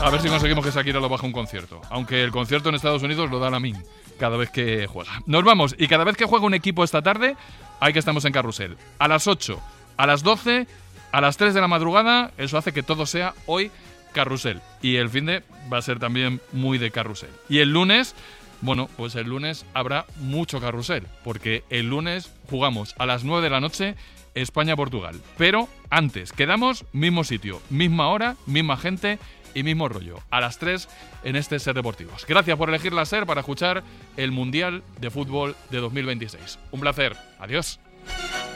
A ver si conseguimos que Shakira lo baje un concierto. Aunque el concierto en Estados Unidos lo da Lamine cada vez que juega. Nos vamos. Y cada vez que juega un equipo esta tarde, hay que estamos en Carrusel. A las 8, a las 12, a las 3 de la madrugada. Eso hace que todo sea hoy Carrusel. Y el finde va a ser también muy de Carrusel. Y el lunes, bueno, pues el lunes habrá mucho Carrusel. Porque el lunes jugamos a las 9 de la noche España-Portugal. Pero antes, quedamos mismo sitio, misma hora, misma gente y mismo rollo. A las 3 en este Ser Deportivos. Gracias por elegir la SER para escuchar el Mundial de Fútbol de 2026. Un placer. Adiós.